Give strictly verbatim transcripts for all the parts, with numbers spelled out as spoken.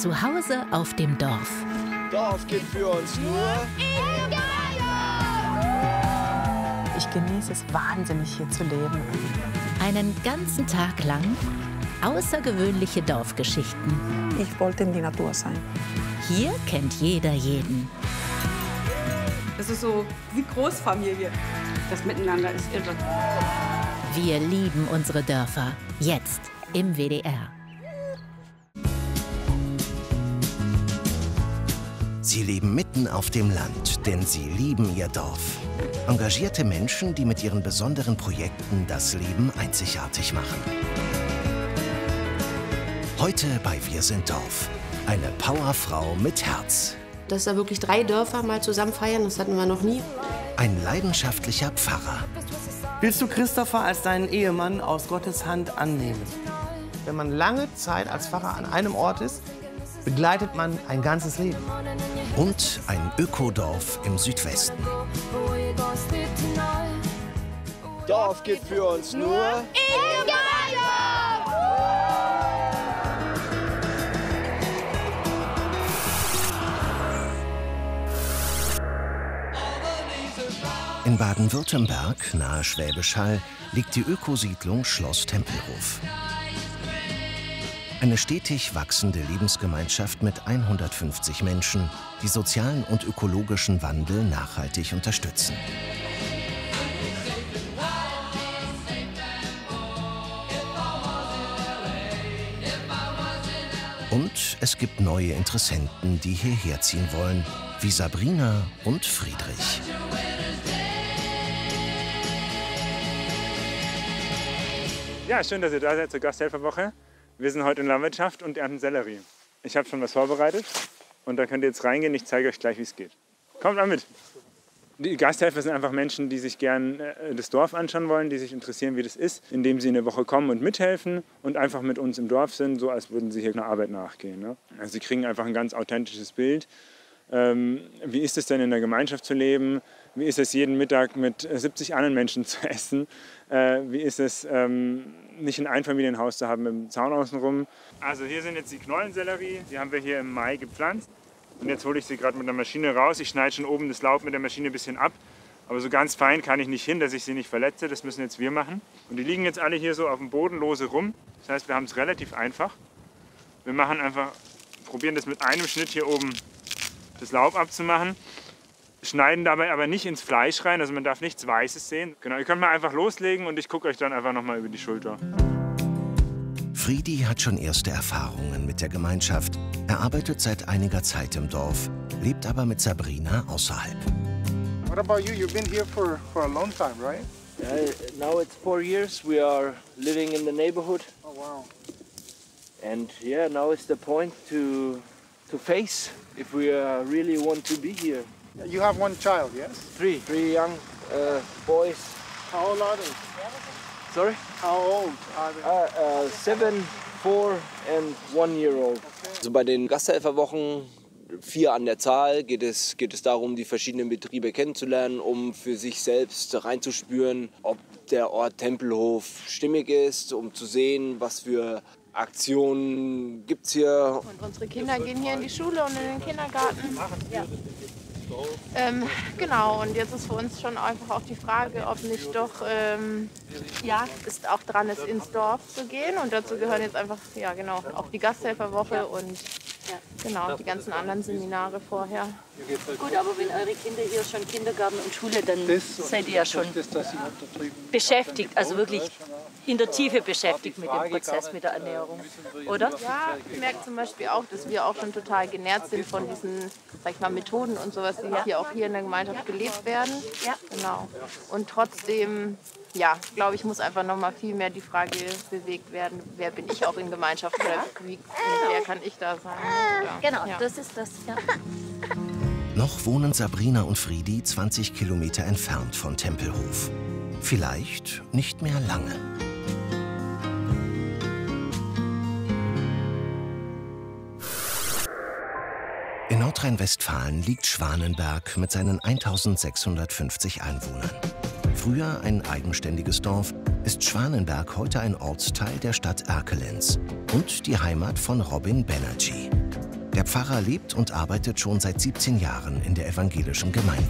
Zu Hause auf dem Dorf. Dorf geht für uns nur in Geil! Ich genieße es wahnsinnig, hier zu leben. Einen ganzen Tag lang außergewöhnliche Dorfgeschichten. Ich wollte in die Natur sein. Hier kennt jeder jeden. Das ist so wie Großfamilie. Das Miteinander ist irre. Wir lieben unsere Dörfer. Jetzt im W D R. Sie leben mitten auf dem Land, denn sie lieben ihr Dorf. Engagierte Menschen, die mit ihren besonderen Projekten das Leben einzigartig machen. Heute bei Wir sind Dorf. Eine Powerfrau mit Herz. Dass da wirklich drei Dörfer mal zusammen feiern, das hatten wir noch nie. Ein leidenschaftlicher Pfarrer. Willst du Christopher als deinen Ehemann aus Gottes Hand annehmen? Wenn man lange Zeit als Pfarrer an einem Ort ist, begleitet man ein ganzes Leben. Und ein Ökodorf im Südwesten. Dorf geht für uns nur in Geil! In Baden-Württemberg, nahe Schwäbisch Hall, liegt die Ökosiedlung Schloss Tempelhof. Eine stetig wachsende Lebensgemeinschaft mit hundertfünfzig Menschen, die sozialen und ökologischen Wandel nachhaltig unterstützen. Und es gibt neue Interessenten, die hierher ziehen wollen, wie Sabrina und Friedrich. Ja, schön, dass ihr da seid zur Gasthelferwoche. Wir sind heute in Landwirtschaft und ernten Sellerie. Ich habe schon was vorbereitet und da könnt ihr jetzt reingehen. Ich zeige euch gleich, wie es geht. Kommt mal mit. Die Gasthelfer sind einfach Menschen, die sich gern das Dorf anschauen wollen, die sich interessieren, wie das ist, indem sie eine Woche kommen und mithelfen und einfach mit uns im Dorf sind, so als würden sie hier einer Arbeit nachgehen. Ne? Also sie kriegen einfach ein ganz authentisches Bild. Ähm, wie ist es denn in der Gemeinschaft zu leben? Wie ist es jeden Mittag mit siebzig anderen Menschen zu essen? Äh, wie ist es ähm, nicht ein Einfamilienhaus zu haben mit dem Zaun außenrum? Also hier sind jetzt die Knollensellerie, die haben wir hier im Mai gepflanzt. Und jetzt hole ich sie gerade mit der Maschine raus. Ich schneide schon oben das Laub mit der Maschine ein bisschen ab. Aber so ganz fein kann ich nicht hin, dass ich sie nicht verletze. Das müssen jetzt wir machen. Und die liegen jetzt alle hier so auf dem Boden lose rum. Das heißt, wir haben es relativ einfach. Wir machen einfach, probieren das mit einem Schnitt hier oben das Laub abzumachen. Schneiden dabei aber nicht ins Fleisch rein, also man darf nichts Weißes sehen. Genau, ihr könnt mal einfach loslegen und ich gucke euch dann einfach noch mal über die Schulter. Friedi hat schon erste Erfahrungen mit der Gemeinschaft. Er arbeitet seit einiger Zeit im Dorf, lebt aber mit Sabrina außerhalb. What about you? You've been here for, for a long time, right? Uh, now it's four years. We are living in the neighborhood. Oh, wow. And yeah, now it's the point to, to face if we uh, really want to be here. You have one child, yes? Three, three young uh, boys. How old are they? Sorry? How old are they? Uh, uh, seven, four and one year old. Also bei den Gasthelferwochen, vier an der Zahl, geht es, geht es darum, die verschiedenen Betriebe kennenzulernen, um für sich selbst reinzuspüren, ob der Ort Tempelhof stimmig ist, um zu sehen, was für Aktionen gibt es hier. Und unsere Kinder gehen hier in die Schule und in den Kindergarten. Ja. Ähm, genau, und jetzt ist für uns schon einfach auch die Frage, ob nicht doch ähm, ja, es auch dran ist, ins Dorf zu gehen. Und dazu gehören jetzt einfach, ja genau, auch die Gasthelferwoche und ja, genau, die ganzen anderen Seminare vorher. Gut, aber wenn eure Kinder hier schon Kindergarten und Schule, dann seid ihr ja schon beschäftigt, also wirklich in der Tiefe beschäftigt mit dem Prozess, mit der Ernährung, oder? Ja, ich merke zum Beispiel auch, dass wir auch schon total genährt sind von diesen, sag ich mal, Methoden und sowas, die ja. hier auch hier in der Gemeinschaft gelebt werden. Ja. Genau. Und trotzdem, ja, glaube ich, muss einfach noch mal viel mehr die Frage bewegt werden, wer bin ich auch in Gemeinschaft oder wie, wer kann ich da sein? Oder, genau, ja. Das ist das, ja. Noch wohnen Sabrina und Friedi zwanzig Kilometer entfernt von Tempelhof. Vielleicht nicht mehr lange. In Nordrhein-Westfalen liegt Schwanenberg mit seinen eintausendsechshundertfünfzig Einwohnern. Früher ein eigenständiges Dorf, ist Schwanenberg heute ein Ortsteil der Stadt Erkelenz und die Heimat von Robin Banerjee. Der Pfarrer lebt und arbeitet schon seit siebzehn Jahren in der evangelischen Gemeinde.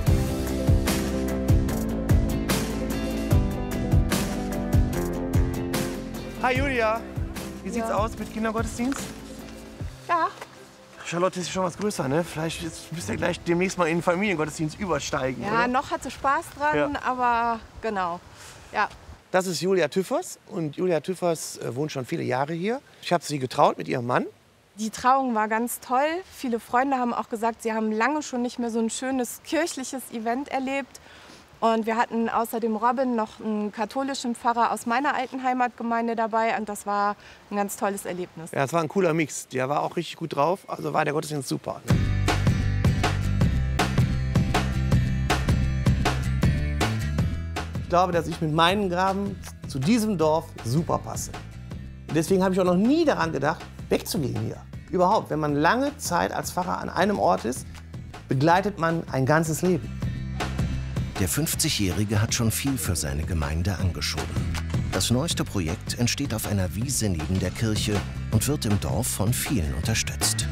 Hi Julia, wie sieht's Ja. aus mit Kindergottesdienst? Ja. Charlotte ist schon was größer, ne? Vielleicht müsst ihr gleich demnächst mal in den Familiengottesdienst übersteigen, Ja, oder? noch hat sie Spaß dran, Ja. aber genau. Ja. Das ist Julia Tüffers und Julia Tüffers äh, wohnt schon viele Jahre hier. Ich habe sie getraut mit ihrem Mann. Die Trauung war ganz toll. Viele Freunde haben auch gesagt, sie haben lange schon nicht mehr so ein schönes kirchliches Event erlebt. Und wir hatten außer dem Robin noch einen katholischen Pfarrer aus meiner alten Heimatgemeinde dabei. Und das war ein ganz tolles Erlebnis. Ja, es war ein cooler Mix. Der war auch richtig gut drauf. Also war der Gottesdienst super. Ich glaube, dass ich mit meinen Graben zu diesem Dorf super passe. Und deswegen habe ich auch noch nie daran gedacht, wegzugehen hier. Überhaupt, wenn man lange Zeit als Pfarrer an einem Ort ist, begleitet man ein ganzes Leben. Der fünfzigjährige hat schon viel für seine Gemeinde angeschoben. Das neueste Projekt entsteht auf einer Wiese neben der Kirche und wird im Dorf von vielen unterstützt.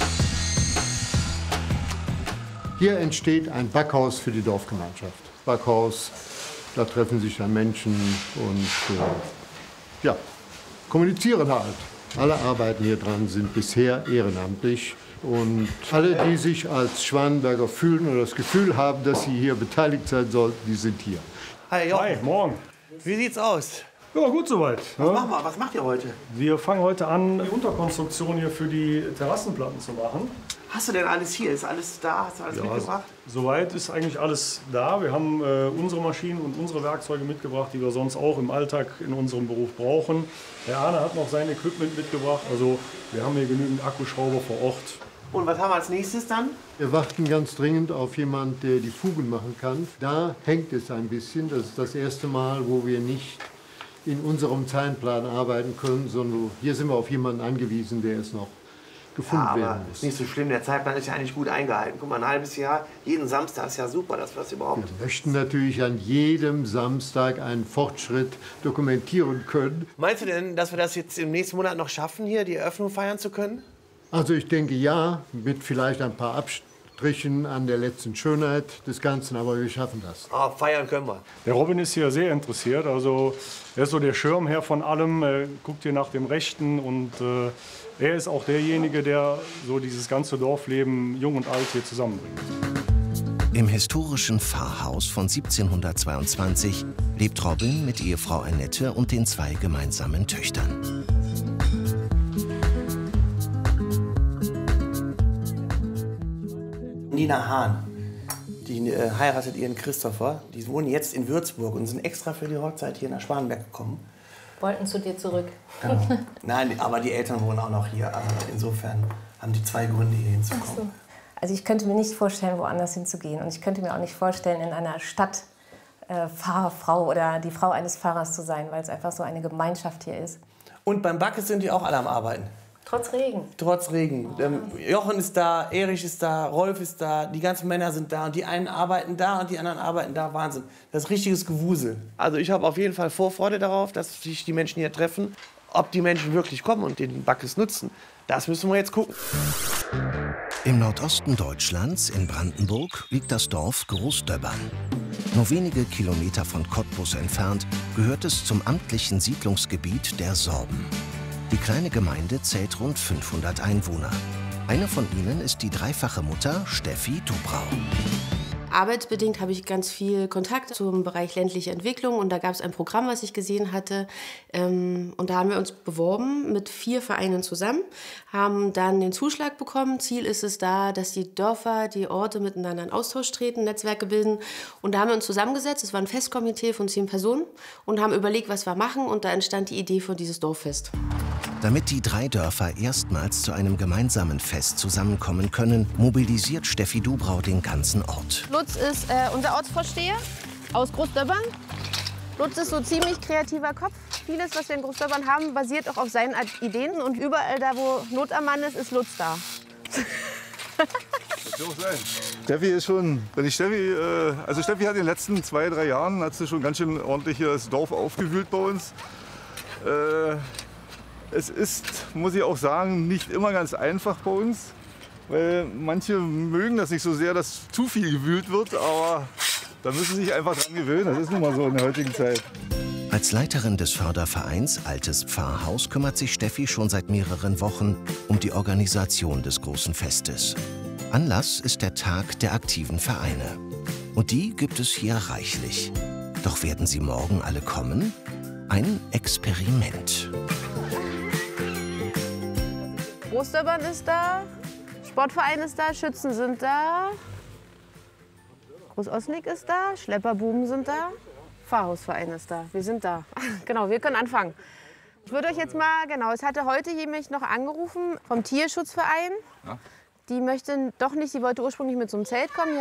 Hier entsteht ein Backhaus für die Dorfgemeinschaft. Backhaus, da treffen sich dann Menschen und äh, ja, kommunizieren halt. Alle Arbeiten hier dran sind bisher ehrenamtlich. Und alle, die sich als Schwanenberger fühlen oder das Gefühl haben, dass sie hier beteiligt sein sollten, die sind hier. Hi, Jochen. Hi, morgen. Wie sieht's aus? Ja, gut soweit. Was, machen wir? Was macht ihr heute? Wir fangen heute an, die Unterkonstruktion hier für die Terrassenplatten zu machen. Hast du denn alles hier? Ist alles da? Hast du alles Ja, mitgebracht? Soweit ist eigentlich alles da. Wir haben äh, unsere Maschinen und unsere Werkzeuge mitgebracht, die wir sonst auch im Alltag in unserem Beruf brauchen. Der Arne hat noch sein Equipment mitgebracht. Also wir haben hier genügend Akkuschrauber vor Ort. Und was haben wir als nächstes dann? Wir warten ganz dringend auf jemanden, der die Fugen machen kann. Da hängt es ein bisschen. Das ist das erste Mal, wo wir nicht in unserem Zeitplan arbeiten können, sondern hier sind wir auf jemanden angewiesen, der es noch gefunden Ja, aber werden muss. ist nicht so schlimm. Der Zeitplan ist ja eigentlich gut eingehalten. Guck mal, ein halbes Jahr, jeden Samstag ist ja super, dass wir das überhaupt. Wir möchten natürlich an jedem Samstag einen Fortschritt dokumentieren können. Meinst du denn, dass wir das jetzt im nächsten Monat noch schaffen, hier die Eröffnung feiern zu können? Also ich denke ja, mit vielleicht ein paar Abstrichen an der letzten Schönheit des Ganzen, aber wir schaffen das. Oh, feiern können wir. Der Robin ist hier sehr interessiert. Also er ist so der Schirmherr von allem. Er guckt hier nach dem Rechten und äh, er ist auch derjenige, der so dieses ganze Dorfleben jung und alt hier zusammenbringt. Im historischen Pfarrhaus von siebzehnhundertzweiundzwanzig lebt Robin mit Ehefrau Annette und den zwei gemeinsamen Töchtern. Nina Hahn, die äh, heiratet ihren Christopher. Die wohnen jetzt in Würzburg und sind extra für die Hochzeit hier nach Schwanenberg gekommen. Wollten zu dir zurück. Genau. Nein, aber die Eltern wohnen auch noch hier. Also insofern haben die zwei Gründe, hier hinzukommen. Ach so. Also ich könnte mir nicht vorstellen, woanders hinzugehen. Und ich könnte mir auch nicht vorstellen, in einer Stadt äh, Pfarrerfrau oder die Frau eines Pfarrers zu sein, weil es einfach so eine Gemeinschaft hier ist. Und beim Backes sind die auch alle am Arbeiten. Trotz Regen. Trotz Regen. Ähm, Jochen ist da, Erich ist da, Rolf ist da, die ganzen Männer sind da. Und die einen arbeiten da und die anderen arbeiten da. Wahnsinn. Das ist richtiges Gewusel. Also ich habe auf jeden Fall Vorfreude darauf, dass sich die Menschen hier treffen. Ob die Menschen wirklich kommen und den Backes nutzen, das müssen wir jetzt gucken. Im Nordosten Deutschlands, in Brandenburg, liegt das Dorf Großdöbbern. Nur wenige Kilometer von Cottbus entfernt gehört es zum amtlichen Siedlungsgebiet der Sorben. Die kleine Gemeinde zählt rund fünfhundert Einwohner. Eine von ihnen ist die dreifache Mutter Steffi Dubrau. Arbeitsbedingt habe ich ganz viel Kontakt zum Bereich ländliche Entwicklung und da gab es ein Programm, was ich gesehen hatte. Ähm, und da haben wir uns beworben mit vier Vereinen zusammen, haben dann den Zuschlag bekommen. Ziel ist es da, dass die Dörfer, die Orte miteinander in Austausch treten, Netzwerke bilden. Und da haben wir uns zusammengesetzt, es war ein Festkomitee von zehn Personen und haben überlegt, was wir machen. Und da entstand die Idee für dieses Dorffest. Damit die drei Dörfer erstmals zu einem gemeinsamen Fest zusammenkommen können, mobilisiert Steffi Dubrau den ganzen Ort. Lutz ist äh, unser Ortsvorsteher aus Großdöbbern. Lutz ist so ziemlich kreativer Kopf. Vieles, was wir in Großdöbbern haben, basiert auch auf seinen Ideen. Und überall da, wo Not am Mann ist, ist Lutz da. Das wird auch sein. Steffi ist schon, wenn ich Steffi, äh, also Steffi hat in den letzten zwei, drei Jahren hat sie schon ganz schön ordentlich hier das Dorf aufgewühlt bei uns. Äh, Es ist, muss ich auch sagen, nicht immer ganz einfach bei uns. Weil manche mögen das nicht so sehr, dass zu viel gewühlt wird, aber da müssen sie sich einfach dran gewöhnen. Das ist nun mal so in der heutigen Zeit. Als Leiterin des Fördervereins Altes Pfarrhaus kümmert sich Steffi schon seit mehreren Wochen um die Organisation des großen Festes. Anlass ist der Tag der aktiven Vereine. Und die gibt es hier reichlich. Doch werden sie morgen alle kommen? Ein Experiment. Großdöbbern ist da, Sportverein ist da, Schützen sind da, Groß-Osnig ist da, Schlepperbuben sind da, Pfarrhausverein ist da. Wir sind da. Genau, wir können anfangen. Ich würde euch jetzt mal, genau, es hatte heute jemand noch angerufen vom Tierschutzverein. Ja. Die möchte doch nicht, die wollte ursprünglich mit so einem Zelt kommen.